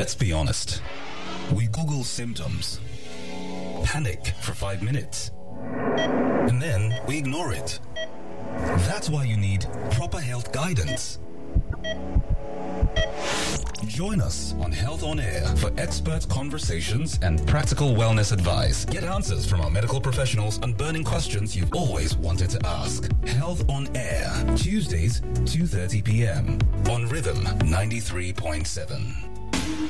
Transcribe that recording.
Let's be honest. We Google symptoms, panic for 5 minutes, and then we ignore it. That's why you need proper health guidance. Join us on Health on Air for expert conversations and practical wellness advice. Get answers from our medical professionals on burning questions you've always wanted to ask. Health on Air, Tuesdays, 2:30 p.m. on Rhythm 93.7.